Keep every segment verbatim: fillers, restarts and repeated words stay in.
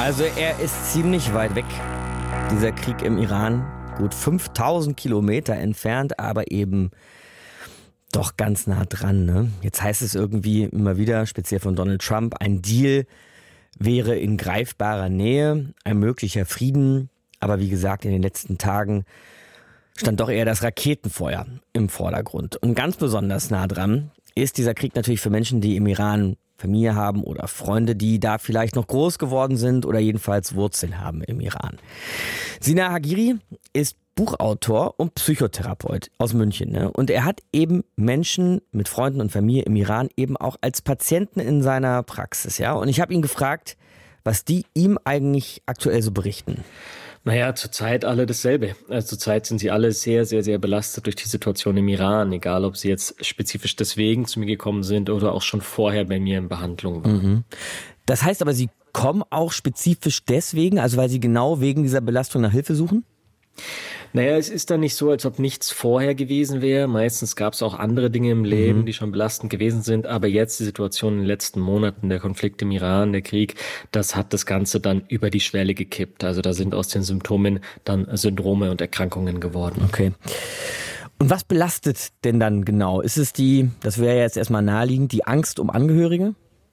Also er ist ziemlich weit weg, dieser Krieg im Iran. Gut fünftausend Kilometer entfernt, aber eben doch ganz nah dran. Ne? Jetzt heißt es irgendwie immer wieder, speziell von Donald Trump, ein Deal wäre in greifbarer Nähe, ein möglicher Frieden. Aber wie gesagt, in den letzten Tagen stand doch eher das Raketenfeuer im Vordergrund. Und ganz besonders nah dran ist dieser Krieg natürlich für Menschen, die im Iran Familie haben oder Freunde, die da vielleicht noch groß geworden sind oder jedenfalls Wurzeln haben im Iran. Sina Hagiri ist Buchautor und Psychotherapeut aus München. Ne? Und er hat eben Menschen mit Freunden und Familie im Iran eben auch als Patienten in seiner Praxis. Ja? Und ich habe ihn gefragt, was die ihm eigentlich aktuell so berichten. Naja, zurzeit alle dasselbe. Also zurzeit sind sie alle sehr, sehr, sehr belastet durch die Situation im Iran. Egal, ob sie jetzt spezifisch deswegen zu mir gekommen sind oder auch schon vorher bei mir in Behandlung waren. Mhm. Das heißt aber, sie kommen auch spezifisch deswegen, also weil sie genau wegen dieser Belastung nach Hilfe suchen? Naja, es ist dann nicht so, als ob nichts vorher gewesen wäre. Meistens gab es auch andere Dinge im Leben, mhm. die schon belastend gewesen sind. Aber jetzt die Situation in den letzten Monaten, der Konflikt im Iran, der Krieg, das hat das Ganze dann über die Schwelle gekippt. Also da sind aus den Symptomen dann Syndrome und Erkrankungen geworden. Okay. Und was belastet denn dann genau? Ist es die, das wäre jetzt erstmal naheliegend, die Angst um Angehörige?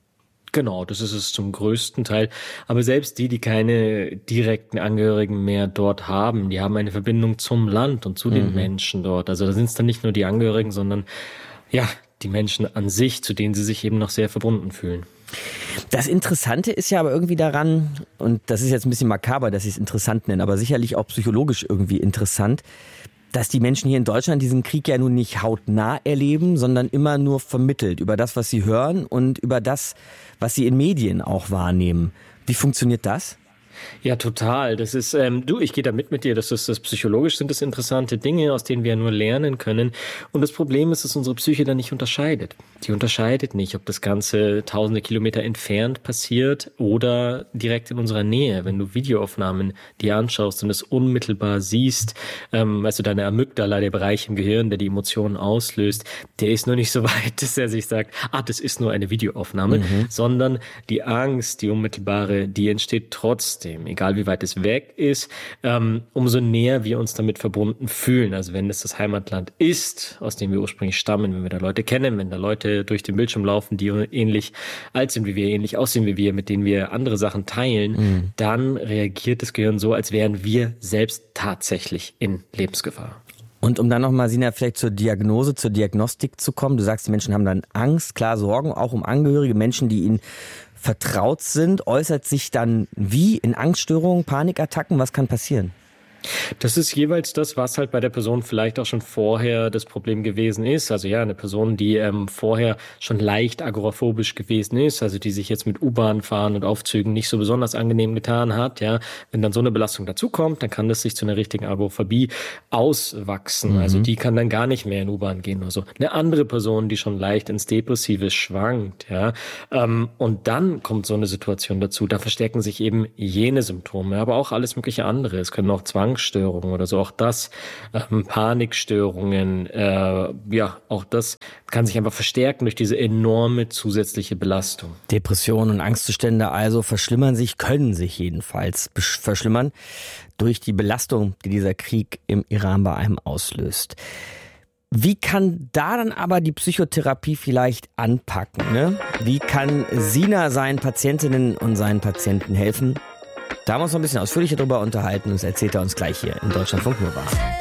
Genau, das ist es zum größten Teil. Aber selbst die, die keine direkten Angehörigen mehr dort haben, die haben eine Verbindung zum Land und zu mhm. den Menschen dort. Also da sind es dann nicht nur die Angehörigen, sondern ja, die Menschen an sich, zu denen sie sich eben noch sehr verbunden fühlen. Das Interessante ist ja aber irgendwie daran, und das ist jetzt ein bisschen makaber, dass ich es interessant nenne, aber sicherlich auch psychologisch irgendwie interessant, dass die Menschen hier in Deutschland diesen Krieg ja nun nicht hautnah erleben, sondern immer nur vermittelt über das, was sie hören und über das, was sie in Medien auch wahrnehmen. Wie funktioniert das? Ja, total. Das ist, ähm, du, ich gehe da mit mit dir. Das ist das psychologisch sind das interessante Dinge, aus denen wir nur lernen können. Und das Problem ist, dass unsere Psyche da nicht unterscheidet. Die unterscheidet nicht, ob das Ganze tausende Kilometer entfernt passiert oder direkt in unserer Nähe. Wenn du Videoaufnahmen dir anschaust und es unmittelbar siehst, ähm, weißt du, deine Amygdala, der Bereich im Gehirn, der die Emotionen auslöst, der ist nur nicht so weit, dass er sich sagt, ah, das ist nur eine Videoaufnahme, mhm. sondern die Angst, die unmittelbare, die entsteht trotzdem. Egal wie weit es weg ist, ähm, umso näher wir uns damit verbunden fühlen. Also wenn es das Heimatland ist, aus dem wir ursprünglich stammen, wenn wir da Leute kennen, wenn da Leute durch den Bildschirm laufen, die ähnlich alt sind wie wir, ähnlich aussehen wie wir, mit denen wir andere Sachen teilen, mhm. dann reagiert das Gehirn so, als wären wir selbst tatsächlich in Lebensgefahr. Und um dann nochmal, Sina, vielleicht zur Diagnose, zur Diagnostik zu kommen. Du sagst, die Menschen haben dann Angst, klar Sorgen, auch um Angehörige, Menschen, die ihnen vertraut sind. Äußert sich dann wie in Angststörungen, Panikattacken? Was kann passieren? Das ist jeweils das, was halt bei der Person vielleicht auch schon vorher das Problem gewesen ist. Also ja, eine Person, die ähm, vorher schon leicht agoraphobisch gewesen ist, also die sich jetzt mit U-Bahn fahren und Aufzügen nicht so besonders angenehm getan hat. Ja, wenn dann so eine Belastung dazukommt, dann kann das sich zu einer richtigen Agoraphobie auswachsen. Mhm. Also die kann dann gar nicht mehr in U-Bahn gehen oder so. Eine andere Person, die schon leicht ins Depressive schwankt, ja, ähm, und dann kommt so eine Situation dazu. Da verstärken sich eben jene Symptome, aber auch alles mögliche andere. Es können auch Zwang Störungen oder so, auch das, ähm, Panikstörungen, äh, ja, auch das kann sich einfach verstärken durch diese enorme zusätzliche Belastung. Depressionen und Angstzustände also verschlimmern sich, können sich jedenfalls verschlimmern durch die Belastung, die dieser Krieg im Iran bei einem auslöst. Wie kann da dann aber die Psychotherapie vielleicht anpacken? Ne? Wie kann Sina seinen Patientinnen und seinen Patienten helfen? Da haben wir uns noch ein bisschen ausführlicher drüber unterhalten und das erzählt er uns gleich hier in Deutschlandfunk Nova.